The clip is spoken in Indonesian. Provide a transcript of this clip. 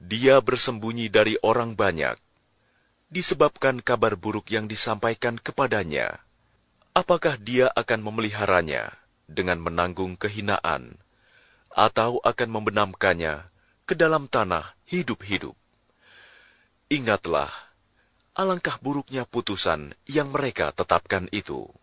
Dia bersembunyi dari orang banyak, disebabkan kabar buruk yang disampaikan kepadanya. Apakah dia akan memeliharanya dengan menanggung kehinaan, atau akan membenamkannya ke dalam tanah hidup-hidup? Ingatlah, alangkah buruknya putusan yang mereka tetapkan itu.